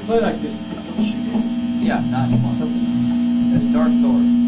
play like this. This old shit is. Yeah, not anymore. Something else. It's Dark Thor.